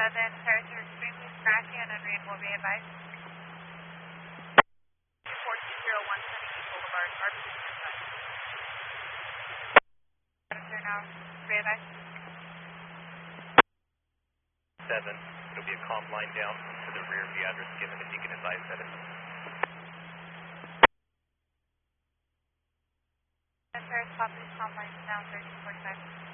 7, tires are extremely scratchy and unreadable. Be advised. 4201 Sunny Boulevard, RP. Now, be advised. 7, it'll be a calm line down to the rear of the address given if you can advise that it. Tires, copy, calm line down, 1345.